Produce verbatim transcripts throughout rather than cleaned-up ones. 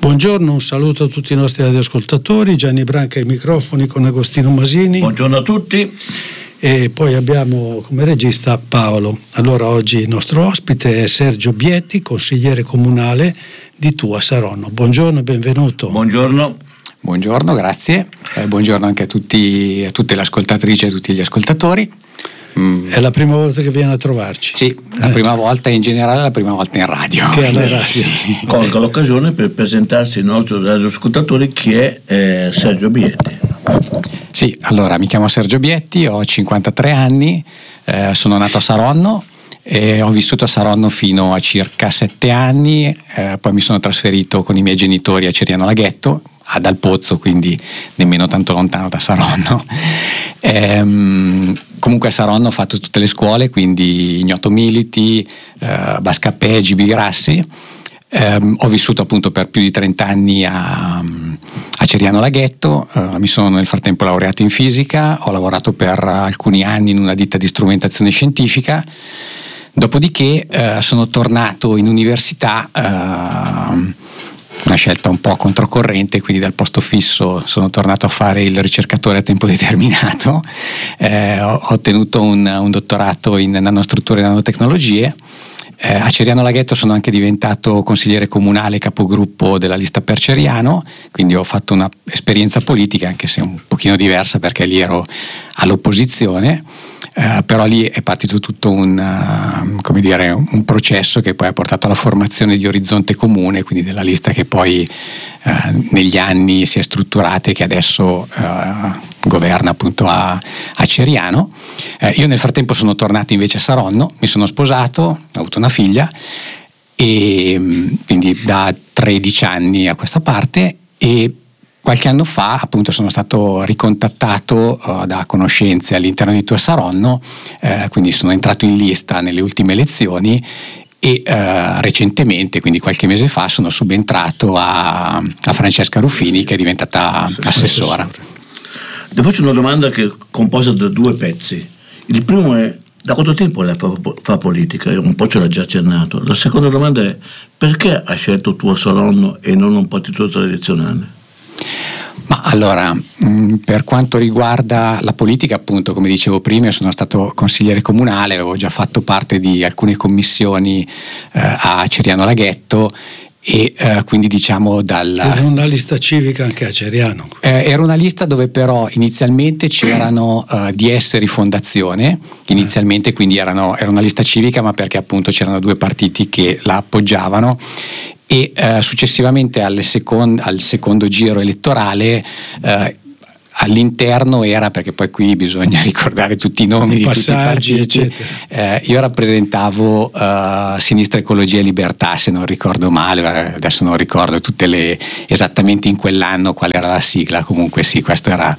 Buongiorno, un saluto a tutti i nostri radioascoltatori. Gianni Branca ai microfoni con Agostino Masini. Buongiorno a tutti. E poi abbiamo come regista Paolo. Allora oggi il nostro ospite è Sergio Bietti, consigliere comunale di Tua Saronno. Buongiorno e benvenuto. Buongiorno. Buongiorno, grazie. Eh, buongiorno anche a tutti, a tutte le ascoltatrici e a tutti gli ascoltatori. Mm. È la prima volta che viene a trovarci? Sì, la eh. prima volta in generale, la prima volta in radio. Che alla radio. Sì. Colgo l'occasione per presentarsi il nostro radioascoltatore, chi è eh, Sergio Bietti. Sì, allora mi chiamo Sergio Bietti, ho cinquantatré anni, eh, sono nato a Saronno e ho vissuto a Saronno fino a circa sette anni, eh, poi mi sono trasferito con i miei genitori a Ceriano Laghetto, ad Alpozzo, quindi nemmeno tanto lontano da Saronno. Ehm, comunque a Saronno ho fatto tutte le scuole, quindi Ignoto Militi, eh, Bascapè, Gibi Grassi. Eh, ho vissuto appunto per più di trenta anni a, a Ceriano Laghetto, eh, mi sono nel frattempo laureato in fisica, ho lavorato per alcuni anni in una ditta di strumentazione scientifica, dopodiché eh, sono tornato in università, eh, una scelta un po' controcorrente, quindi dal posto fisso sono tornato a fare il ricercatore a tempo determinato, eh, ho, ho ottenuto un, un dottorato in nanostrutture e nanotecnologie. Eh, a Ceriano Laghetto sono anche diventato consigliere comunale capogruppo della lista per Ceriano, quindi ho fatto un'esperienza politica, anche se un pochino diversa perché lì ero all'opposizione, eh, però lì è partito tutto un, uh, come dire, un processo che poi ha portato alla formazione di Orizzonte Comune, quindi della lista che poi uh, negli anni si è strutturata e che adesso uh, governa appunto a, a Ceriano. Eh, io nel frattempo sono tornato invece a Saronno, mi sono sposato, ho avuto una figlia e quindi da tredici anni a questa parte, e qualche anno fa appunto sono stato ricontattato uh, da conoscenze all'interno di Tua Saronno, eh, quindi sono entrato in lista nelle ultime elezioni e uh, recentemente, quindi qualche mese fa, sono subentrato a, a Francesca Ruffini, che è diventata assessora. Le faccio una domanda che è composta da due pezzi. Il primo è: da quanto tempo lei fa, fa politica? Io un po' ce l'ha già accennato. La seconda domanda è: perché ha scelto Tua Saronno e non un partito tradizionale? Ma allora, mh, per quanto riguarda la politica, appunto, come dicevo prima, io sono stato consigliere comunale, avevo già fatto parte di alcune commissioni eh, a Ceriano Laghetto, e uh, quindi diciamo dal era una lista civica anche a Ceriano. Eh, era una lista dove però inizialmente c'erano uh, D S Rifondazione, inizialmente, quindi erano, era una lista civica, ma perché appunto c'erano due partiti che la appoggiavano, e uh, successivamente alle second- al secondo giro elettorale uh, all'interno era, perché poi qui bisogna ricordare tutti i nomi I di passaggi, tutti i partiti, eh, io rappresentavo uh, Sinistra Ecologia e Libertà, se non ricordo male, adesso non ricordo tutte le esattamente in quell'anno qual era la sigla, comunque sì, questo era.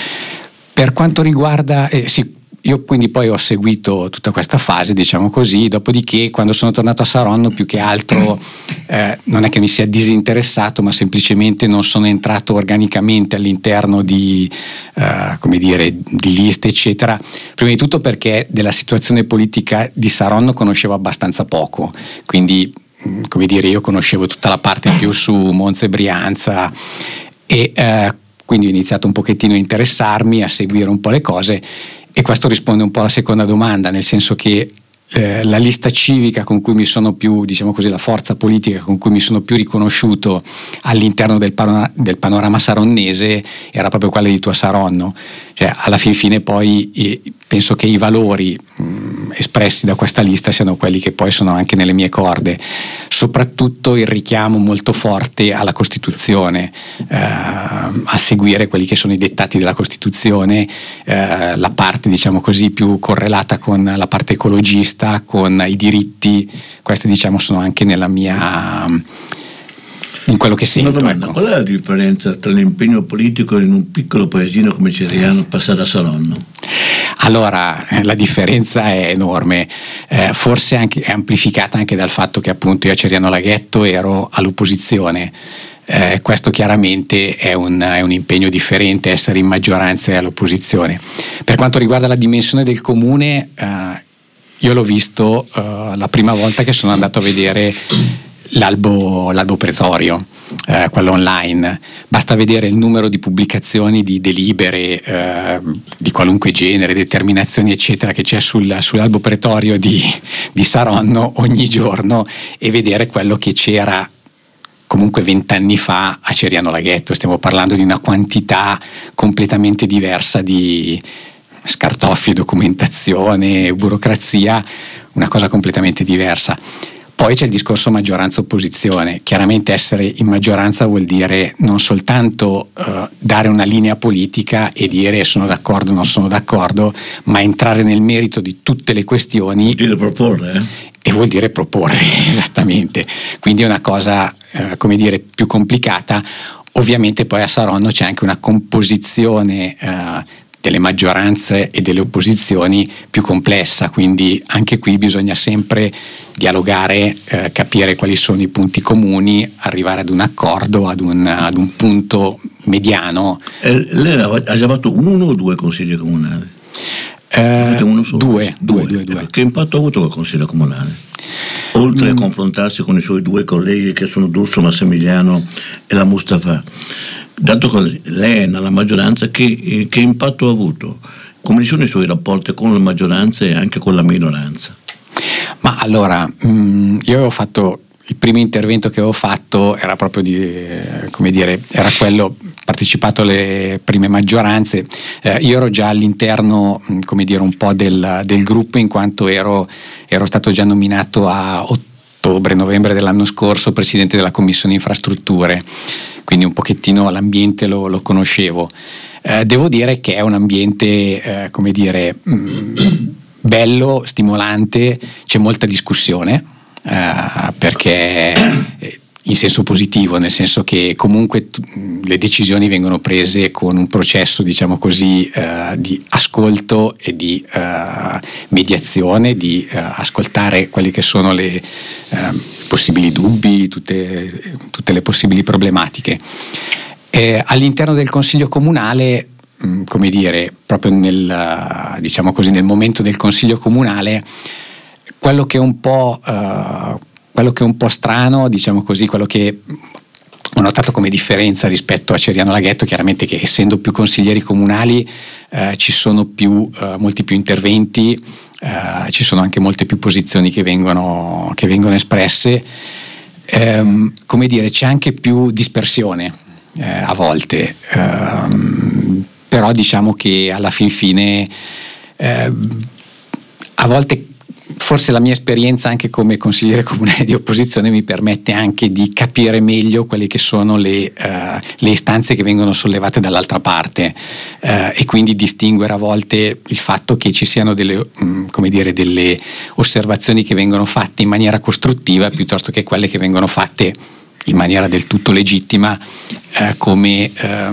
Per quanto riguarda eh, sì, io quindi poi ho seguito tutta questa fase, diciamo così, dopodiché quando sono tornato a Saronno più che altro eh, non è che mi sia disinteressato, ma semplicemente non sono entrato organicamente all'interno di, eh, come dire, di liste eccetera, prima di tutto perché della situazione politica di Saronno conoscevo abbastanza poco, quindi come dire, io conoscevo tutta la parte più su Monza e Brianza, e eh, quindi ho iniziato un pochettino a interessarmi, a seguire un po' le cose. E questo risponde un po' alla seconda domanda, nel senso che eh, la lista civica con cui mi sono più, diciamo così, la forza politica con cui mi sono più riconosciuto all'interno del, panorama, del panorama saronnese era proprio quella di Tua Saronno. Cioè, alla fin fine poi eh, penso che i valori mh, espressi da questa lista siano quelli che poi sono anche nelle mie corde, soprattutto il richiamo molto forte alla Costituzione, eh, a seguire quelli che sono i dettati della Costituzione, eh, la parte, diciamo così, più correlata con la parte ecologista, con i diritti. Queste, diciamo, sono anche nella mia, in quello che sento. Una domanda: ecco. Qual è la differenza tra l'impegno politico in un piccolo paesino come Ceriano passare a Saronno? Allora, la differenza è enorme, eh, forse anche, è amplificata anche dal fatto che appunto io a Ceriano Laghetto ero all'opposizione. Eh, questo chiaramente è un, è un impegno differente, essere in maggioranza e all'opposizione. Per quanto riguarda la dimensione del comune, eh, io l'ho visto eh, la prima volta che sono andato a vedere l'albo, l'albo pretorio, eh, quello online. Basta vedere il numero di pubblicazioni di delibere eh, di qualunque genere, determinazioni eccetera che c'è sul, sull'albo pretorio di, di Saronno ogni giorno e vedere quello che c'era comunque vent'anni fa a Ceriano Laghetto. Stiamo parlando di una quantità completamente diversa di scartoffi, documentazione, burocrazia, una cosa completamente diversa. Poi c'è il discorso maggioranza-opposizione. Chiaramente essere in maggioranza vuol dire non soltanto uh, dare una linea politica e dire sono d'accordo o non sono d'accordo, ma entrare nel merito di tutte le questioni. Vuol dire proporre, eh? E vuol dire proporre, esattamente. Quindi è una cosa, uh, come dire, più complicata. Ovviamente poi a Saronno c'è anche una composizione uh, delle maggioranze e delle opposizioni più complessa, quindi anche qui bisogna sempre dialogare, eh, capire quali sono i punti comuni, arrivare ad un accordo, ad un, ad un punto mediano. Eh, lei ha già fatto uno o due consigli comunali? Eh, uno solo? Due, due, due, due, due. Che impatto ha avuto il consiglio comunale? Oltre mm. a confrontarsi con i suoi due colleghi che sono D'Urso Massimiliano e la Mustafa, dato che lei è nella maggioranza, che, che impatto ha avuto? Come sono i suoi rapporti con la maggioranza e anche con la minoranza? Ma allora, mh, io avevo fatto, il primo intervento che avevo fatto era proprio di, eh, come dire, era quello, partecipato alle prime maggioranze. Eh, io ero già all'interno, mh, come dire, un po' del, del gruppo, in quanto ero, ero stato già nominato a ottobre-novembre dell'anno scorso presidente della Commissione Infrastrutture, quindi un pochettino l'ambiente lo, lo conoscevo. Eh, devo dire che è un ambiente, eh, come dire, mh, bello, stimolante, c'è molta discussione, eh, perché in senso positivo, nel senso che comunque t- le decisioni vengono prese con un processo, diciamo così, eh, di ascolto e di eh, mediazione, di eh, ascoltare quelli che sono le eh, possibili dubbi, tutte, tutte le possibili problematiche. Eh, all'interno del Consiglio Comunale, mh, come dire, proprio nel, diciamo così, nel momento del Consiglio Comunale, quello che è un po' uh, quello che è un po' strano, diciamo così, quello che ho notato come differenza rispetto a Ceriano Laghetto, chiaramente che essendo più consiglieri comunali eh, ci sono più, eh, molti più interventi, eh, ci sono anche molte più posizioni che vengono, che vengono espresse, ehm, come dire, c'è anche più dispersione eh, a volte, ehm, però diciamo che alla fin fine eh, a volte forse la mia esperienza anche come consigliere comunale di opposizione mi permette anche di capire meglio quelle che sono le, uh, le istanze che vengono sollevate dall'altra parte, uh, e quindi distinguere a volte il fatto che ci siano delle, um, come dire, delle osservazioni che vengono fatte in maniera costruttiva piuttosto che quelle che vengono fatte in maniera del tutto legittima, uh, come uh,